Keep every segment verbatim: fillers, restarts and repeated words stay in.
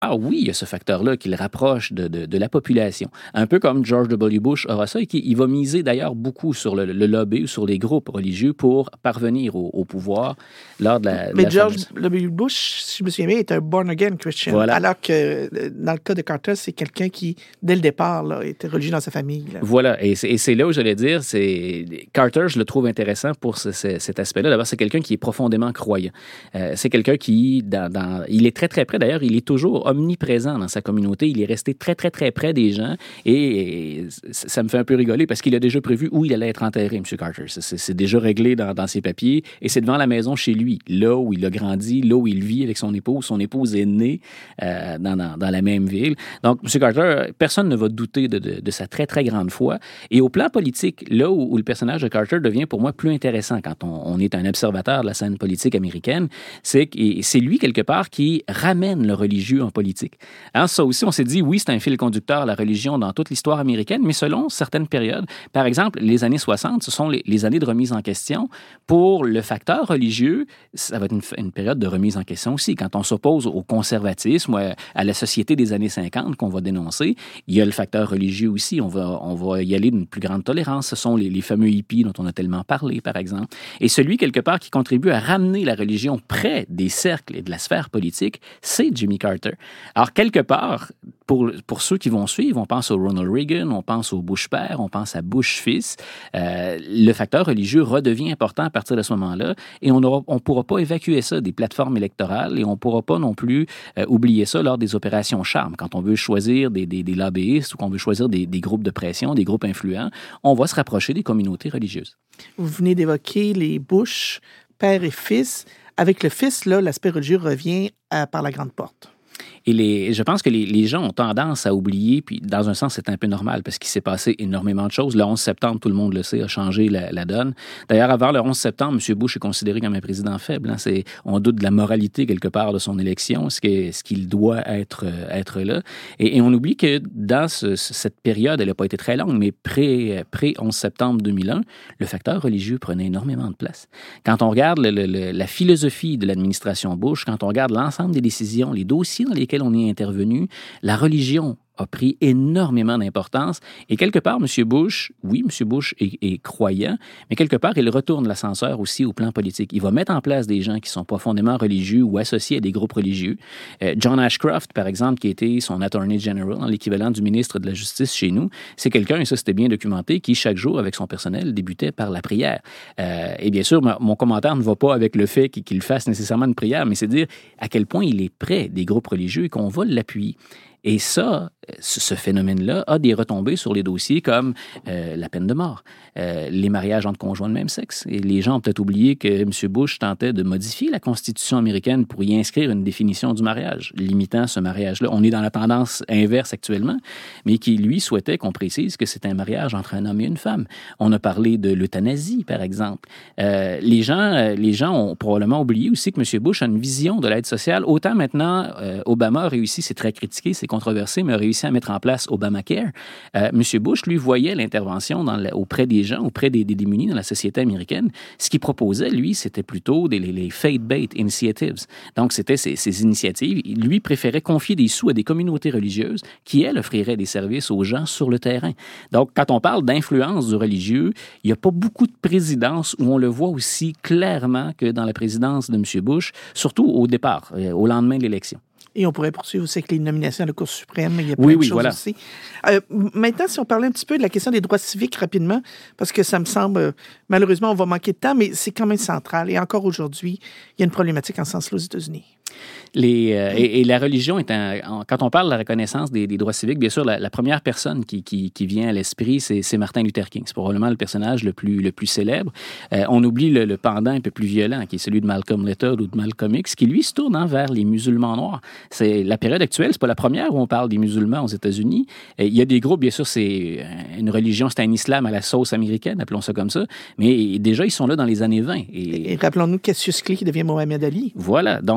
Ah oui, il y a ce facteur-là qui le rapproche de, de, de la population. Un peu comme George W. Bush aura ça, et qui il va miser d'ailleurs beaucoup sur le, le lobby ou sur les groupes religieux pour parvenir au, au pouvoir lors de la... Mais de la George fameuse... W. Bush, si je me souviens bien, est un born-again Christian. Voilà. Alors que dans le cas de Carter, c'est quelqu'un qui, dès le départ, là, était religieux dans sa famille. Là. Voilà, et c'est, et c'est là où j'allais dire, c'est Carter, je le trouve intéressant pour ce, ce, cet aspect-là. D'abord, c'est quelqu'un qui est profondément croyant. Euh, c'est quelqu'un qui, dans, dans, il est très, très près. D'ailleurs, il est toujours omniprésent dans sa communauté. Il est resté très, très, très près des gens. Et, et ça me fait un peu rigoler parce qu'il a déjà prévu où il allait être enterré, M. Carter. C'est, c'est déjà réglé dans, dans ses papiers. Et c'est devant la maison chez lui, là où il a grandi, là où il vit avec son épouse. Son épouse est née euh, dans, dans, dans la même ville. Donc, M. Carter, personne ne va douter de, de, de sa très, très grande foi. Et au plan politique, là où, où le personnage de Carter devient pour moi plus intéressant quand on, on est un observateur de la scène politique américaine, c'est que c'est lui, quelque part, qui ramène le religieux en politique. Hein, ça aussi, on s'est dit, oui, c'est un fil conducteur, la religion, dans toute l'histoire américaine, mais selon certaines périodes. Par exemple, les années soixante, ce sont les, les années de remise en question. Pour le facteur religieux, ça va être une, une période de remise en question aussi. Quand on s'oppose au conservatisme, à la société des années cinquante qu'on va dénoncer, il y a le facteur religieux aussi. On va, on va y aller d'une plus grande tolérance. Ce sont les, les fameux hippies dont on a tellement parlé, par exemple. Et celui, quelque part, qui contribue à ramener la religion près des cercles et de la sphère politique, c'est Jimmy Carter. Alors, quelque part, pour, pour ceux qui vont suivre, on pense au Ronald Reagan, on pense au Bush père, on pense à Bush fils. Euh, le facteur religieux redevient important à partir de ce moment-là et on ne on pourra pas évacuer ça des plateformes électorales et on ne pourra pas non plus euh, oublier ça lors des opérations charme. Quand on veut choisir des, des, des lobbyistes ou qu'on veut choisir des, des groupes de pression, des groupes influents, on va se rapprocher des communautés religieuses. Vous venez d'évoquer les Bush, père et fils. Avec le fils, là, l'aspect religieux revient à, par la grande porte. Et les, je pense que les, les gens ont tendance à oublier, puis dans un sens, c'est un peu normal parce qu'il s'est passé énormément de choses. Le onze septembre, tout le monde le sait, a changé la, la donne. D'ailleurs, avant le onze septembre, M. Bush est considéré comme un président faible. Hein. C'est, on doute de la moralité quelque part de son élection, ce, que, ce qu'il doit être, être là. Et, et on oublie que dans ce, cette période, elle n'a pas été très longue, mais pré, pré-onze septembre deux mille un, le facteur religieux prenait énormément de place. Quand on regarde le, le, le, la philosophie de l'administration Bush, quand on regarde l'ensemble des décisions, les dossiers dans lesquels on est intervenu, la religion a pris énormément d'importance. Et quelque part, M. Bush, oui, M. Bush est, est croyant, mais quelque part, il retourne l'ascenseur aussi au plan politique. Il va mettre en place des gens qui sont profondément religieux ou associés à des groupes religieux. Euh, John Ashcroft, par exemple, qui était son Attorney General, dans l'équivalent du ministre de la Justice chez nous, c'est quelqu'un, et ça c'était bien documenté, qui chaque jour, avec son personnel, débutait par la prière. Euh, et bien sûr, ma, mon commentaire ne va pas avec le fait qu'il, qu'il fasse nécessairement une prière, mais c'est dire à quel point il est près des groupes religieux et qu'on va l'appuyer. Et ça, ce phénomène-là a des retombées sur les dossiers comme euh, la peine de mort, euh, les mariages entre conjoints de même sexe. Et les gens ont peut-être oublié que M. Bush tentait de modifier la Constitution américaine pour y inscrire une définition du mariage, limitant ce mariage-là. On est dans la tendance inverse actuellement, mais qui, lui, souhaitait qu'on précise que c'est un mariage entre un homme et une femme. On a parlé de l'euthanasie, par exemple. Euh, les gens, les gens ont probablement oublié aussi que M. Bush a une vision de l'aide sociale. Autant maintenant, euh, Obama a réussi, c'est très critiqué, c'est controversé, mais a réussi à mettre en place Obamacare. Euh, M. Bush, lui, voyait l'intervention dans la, auprès des gens, auprès des, des démunis dans la société américaine. Ce qu'il proposait, lui, c'était plutôt des, les, les faith-based initiatives. Donc, c'était ces, ces initiatives. Lui préférait confier des sous à des communautés religieuses qui, elles, offriraient des services aux gens sur le terrain. Donc, quand on parle d'influence du religieux, il n'y a pas beaucoup de présidences où on le voit aussi clairement que dans la présidence de M. Bush, surtout au départ, au lendemain de l'élection. Et on pourrait poursuivre aussi avec les nominations à la Cour suprême. Il y a plein oui, de oui, choses voilà. aussi. Euh, maintenant, si on parlait un petit peu de la question des droits civiques rapidement, parce que ça me semble, euh, malheureusement, on va manquer de temps, mais c'est quand même central. Et encore aujourd'hui, il y a une problématique en ce sens-là aux États-Unis. Les, euh, et, et la religion est un, en, quand on parle de la reconnaissance des, des droits civiques, bien sûr, la, la première personne qui, qui, qui vient à l'esprit, c'est, c'est Martin Luther King. C'est probablement le personnage le plus, le plus célèbre. Euh, on oublie le, le pendant un peu plus violent, qui est celui de Malcolm Little ou de Malcolm X, qui lui se tourne hein, vers les musulmans noirs. C'est la période actuelle, c'est pas la première où on parle des musulmans aux États-Unis. Euh, il y a des groupes, bien sûr, c'est une religion, c'est un islam à la sauce américaine, appelons ça comme ça, mais déjà ils sont là dans les années vingt. Et, et rappelons-nous Cassius Clay qui devient Mohamed Ali. Voilà, donc c'est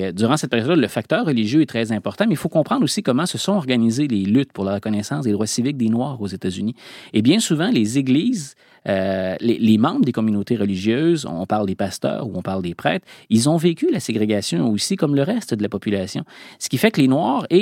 Et durant cette période-là, le facteur religieux est très important, mais il faut comprendre aussi comment se sont organisées les luttes pour la reconnaissance des droits civiques des Noirs aux États-Unis. Et bien souvent, les églises, euh, les, les membres des communautés religieuses, on parle des pasteurs ou on parle des prêtres, ils ont vécu la ségrégation aussi comme le reste de la population. Ce qui fait que les Noirs et